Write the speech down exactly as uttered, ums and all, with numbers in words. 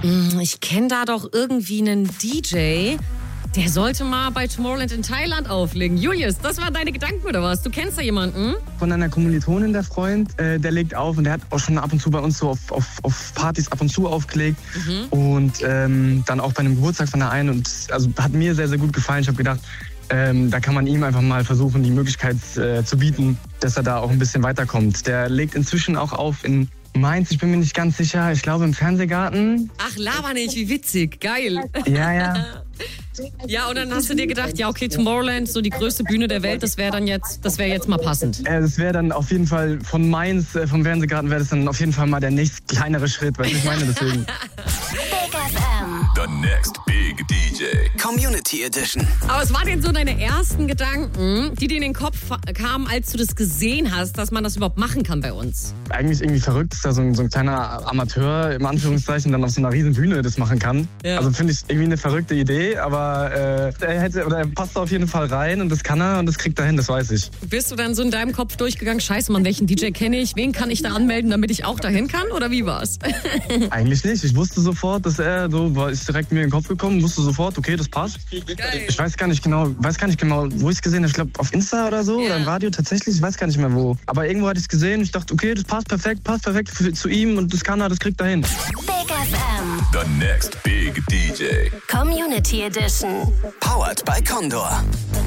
Ich kenne da doch irgendwie einen D J, der sollte mal bei Tomorrowland in Thailand auflegen. Julius, das waren deine Gedanken oder was? Du kennst da jemanden? Von einer Kommilitonin, der Freund, äh, der legt auf und der hat auch schon ab und zu bei uns so auf, auf, auf Partys ab und zu aufgelegt. Mhm. Und ähm, dann auch bei einem Geburtstag von der einen. Und also hat mir sehr, sehr gut gefallen. Ich habe gedacht, ähm, da kann man ihm einfach mal versuchen, die Möglichkeit äh, zu bieten, dass er da auch ein bisschen weiterkommt. Der legt inzwischen auch auf in Mainz, ich bin mir nicht ganz sicher. Ich glaube im Fernsehgarten. Ach, laber nicht, wie witzig. Geil. Ja, ja. Ja, und dann hast du dir gedacht, ja okay, Tomorrowland, so die größte Bühne der Welt, das wäre dann jetzt, das wäre jetzt mal passend. Äh, das wäre dann auf jeden Fall von Mainz, äh, vom Fernsehgarten wäre das dann auf jeden Fall mal der nächste kleinere Schritt, weil ich meine deswegen. Big F M. The next big D J. Community Edition. Aber was waren denn so deine ersten Gedanken, die dir in den Kopf kamen, als du das gesehen hast, dass man das überhaupt machen kann bei uns? Eigentlich irgendwie verrückt, dass da so ein, so ein kleiner Amateur, im Anführungszeichen, dann auf so einer riesen Bühne das machen kann. Ja. Also finde ich irgendwie eine verrückte Idee, aber äh, er hätte oder er passt da auf jeden Fall rein und das kann er und das kriegt er hin, das weiß ich. Bist du dann so in deinem Kopf durchgegangen, scheiße Mann, welchen D J kenne ich, wen kann ich da anmelden, damit ich auch dahin kann oder wie war's? Eigentlich nicht, ich wusste sofort, dass er so, war ist direkt mir in den Kopf gekommen, wusste sofort, okay, das passt. Geil. Ich weiß gar nicht genau, weiß gar nicht genau, wo ich es gesehen habe, ich glaube auf Insta oder so, ja. Oder im Radio tatsächlich, ich weiß gar nicht mehr wo. Aber irgendwo hatte ich es gesehen, ich dachte, okay, das passt perfekt, passt perfekt für, zu ihm und das kann er, das kriegt er hin. Big F M. The next big D J. Community Edition. Powered by Condor.